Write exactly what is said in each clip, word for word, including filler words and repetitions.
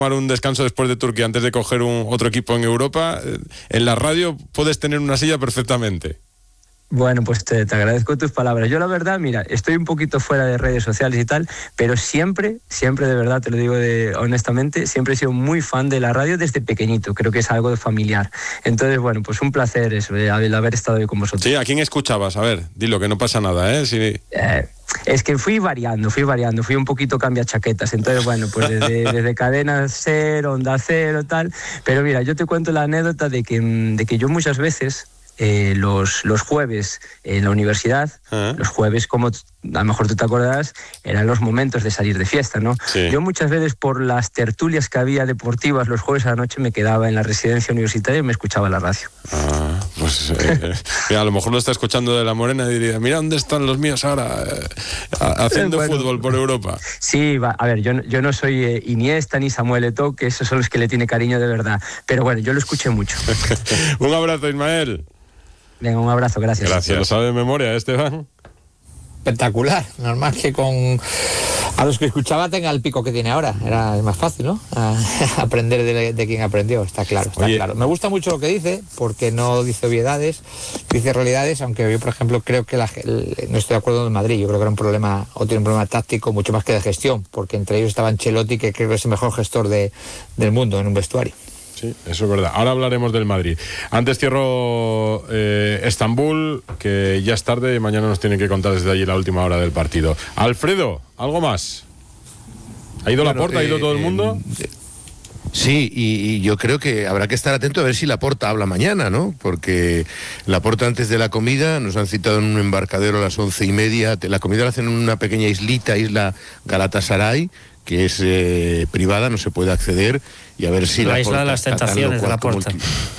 tomar un descanso después de Turquía antes de coger un, otro equipo en Europa, en la radio puedes tener una silla perfectamente. Bueno, pues te, te agradezco tus palabras. Yo la verdad, mira, estoy un poquito fuera de redes sociales y tal, pero siempre, siempre de verdad, te lo digo de, honestamente, siempre he sido muy fan de la radio desde pequeñito, creo que es algo familiar. Entonces, bueno, pues un placer eso, el haber estado hoy con vosotros. Sí, ¿a quién escuchabas? A ver, dilo, que no pasa nada, ¿eh? Si... eh Es que fui variando, fui variando, fui un poquito cambia chaquetas, entonces bueno, pues desde, desde Cadena Cero, Onda Cero, tal, pero mira, yo te cuento la anécdota de que, de que yo muchas veces, eh, los, los jueves en la universidad, ¿eh? Los jueves, como a lo mejor tú te acordarás, eran los momentos de salir de fiesta, ¿no? Sí. Yo muchas veces por las tertulias que había deportivas los jueves a la noche me quedaba en la residencia universitaria y me escuchaba la radio. Ah, pues eh, mira, a lo mejor lo está escuchando de La Morena y diría, mira dónde están los míos ahora eh, haciendo bueno, fútbol por Europa. Sí, va, a ver, yo, yo no soy eh, Iniesta ni Samuel Eto'o, que esos son los que le tiene cariño de verdad, pero bueno, yo lo escuché mucho. Un abrazo, Ismael. Venga, un abrazo, gracias. Gracias. ¿Lo sabe de memoria, Esteban? Espectacular, normal que con a los que escuchaba tenga el pico que tiene ahora, era más fácil, ¿no? A, aprender de, de quien aprendió, está claro, está Oye. claro. Me gusta mucho lo que dice, porque no dice obviedades, dice realidades, aunque yo, por ejemplo, creo que la, el, no estoy de acuerdo en Madrid, yo creo que era un problema, o tiene un problema táctico mucho más que de gestión, porque entre ellos estaba Ancelotti, que creo que es el mejor gestor de, del mundo en un vestuario. Sí, eso es verdad. Ahora hablaremos del Madrid. Antes cierro eh, Estambul, que ya es tarde y mañana nos tienen que contar desde allí la última hora del partido. Alfredo, ¿algo más? ¿Ha ido bueno, Laporta? ¿Ha ido eh, todo el mundo? Eh, sí, y, y yo creo que habrá que estar atento a ver si Laporta habla mañana, ¿no? Porque Laporta antes de la comida, nos han citado en un embarcadero a las once y media, la comida la hacen en una pequeña islita, isla Galatasaray, que es eh, privada, no se puede acceder, y a ver si la Laporta isla de las tentaciones de Laporta.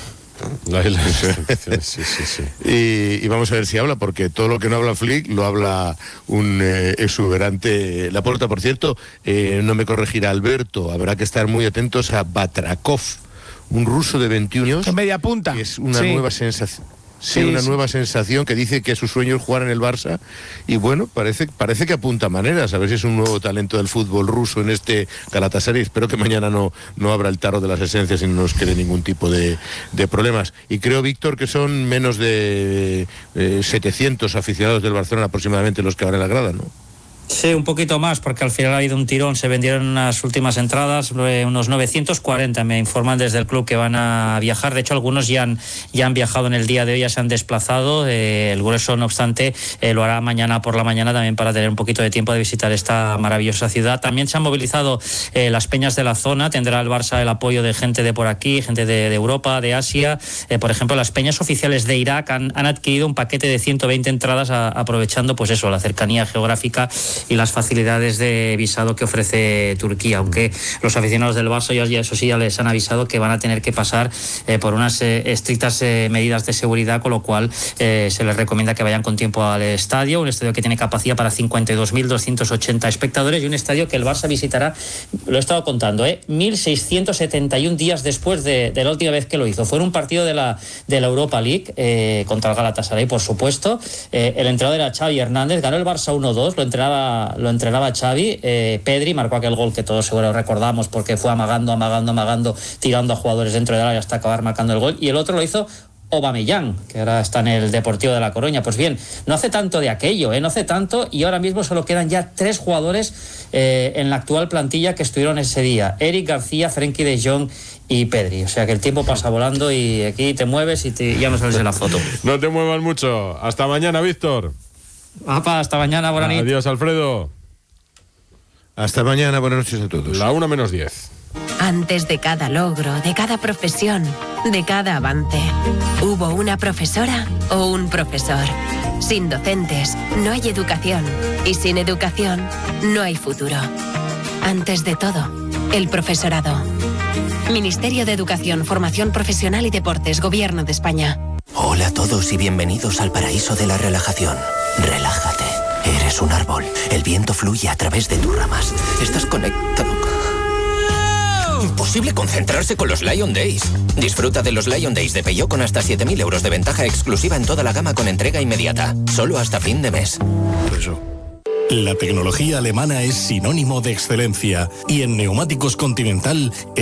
La isla de sí, sí, sí. Y, y vamos a ver si habla, porque todo lo que no habla Flick lo habla un eh, exuberante Laporta. Por cierto, eh, no me corregirá Alberto, habrá que estar muy atentos a Batrakov, un ruso de veintiún años. En media punta. Que es una sí. nueva sensación. Sí, Sí, una sí. nueva sensación, que dice que su sueño es jugar en el Barça, y bueno, parece, parece que apunta maneras, a ver si es un nuevo talento del fútbol ruso en este Galatasaray. Espero que mañana no, no abra el tarro de las esencias y no nos quede ningún tipo de, de problemas. Y creo, Víctor, que son menos de eh, setecientos aficionados del Barcelona aproximadamente los que habrá en la grada, ¿no? Sí, un poquito más, porque al final ha habido un tirón, se vendieron unas últimas entradas, eh, unos novecientos cuarenta, me informan desde el club que van a viajar. De hecho, algunos ya han, ya han viajado en el día de hoy, ya se han desplazado. Eh, el grueso, no obstante, eh, lo hará mañana por la mañana también para tener un poquito de tiempo de visitar esta maravillosa ciudad. También se han movilizado eh, las peñas de la zona, tendrá el Barça el apoyo de gente de por aquí, gente de, de Europa, de Asia. Eh, por ejemplo, las peñas oficiales de Irak han, han adquirido un paquete de ciento veinte entradas a, aprovechando, pues eso, la cercanía geográfica y las facilidades de visado que ofrece Turquía, aunque los aficionados del Barça ya, eso sí, ya les han avisado que van a tener que pasar eh, por unas eh, estrictas eh, medidas de seguridad, con lo cual eh, se les recomienda que vayan con tiempo al estadio, un estadio que tiene capacidad para cincuenta y dos mil doscientos ochenta espectadores y un estadio que el Barça visitará, lo he estado contando, eh, mil seiscientos setenta y un días después de, de la última vez que lo hizo. Fue en un partido de la, de la Europa League eh, contra el Galatasaray, por supuesto. Eh, el entrenador era Xavi Hernández, ganó el Barça uno dos, lo entrenaba lo entrenaba Xavi, eh, Pedri marcó aquel gol que todos seguro recordamos, porque fue amagando, amagando, amagando, tirando a jugadores dentro del área hasta acabar marcando el gol, y el otro lo hizo Aubameyang, que ahora está en el Deportivo de La Coruña. Pues bien, no hace tanto de aquello, ¿eh? no hace tanto, y ahora mismo solo quedan ya tres jugadores eh, en la actual plantilla que estuvieron ese día: Eric García, Frenkie de Jong y Pedri. O sea que el tiempo pasa volando y aquí te mueves y te, ya no sales en la foto. No te muevas mucho. Hasta mañana, Víctor. Apa, hasta mañana, buena nit. Adiós, Alfredo. Hasta mañana, buenas noches a todos. La una menos diez. Antes de cada logro, de cada profesión, de cada avance, hubo una profesora o un profesor. Sin docentes no hay educación, y sin educación no hay futuro. Antes de todo, el profesorado. Ministerio de Educación, Formación Profesional y Deportes, Gobierno de España. Hola a todos y bienvenidos al paraíso de la relajación. Relájate. Eres un árbol. El viento fluye a través de tus ramas. Estás conectado. Imposible concentrarse con los Lion Days. Disfruta de los Lion Days de Peugeot con hasta siete mil euros de ventaja exclusiva en toda la gama con entrega inmediata. Solo hasta fin de mes. Eso. La tecnología alemana es sinónimo de excelencia y en Neumáticos Continental